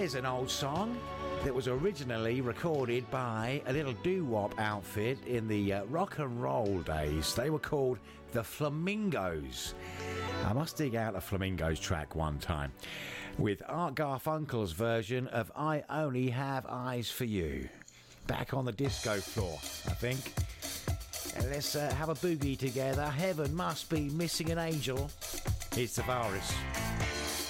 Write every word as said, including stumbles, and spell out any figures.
Here's an old song that was originally recorded by a little doo-wop outfit in the uh, rock and roll days. They were called the Flamingos. I must dig out a Flamingos track one time with Art Garfunkel's version of I Only Have Eyes for You. Back on the disco floor, I think. And let's uh, have a boogie together. Heaven must be missing an angel. Here's Tavares.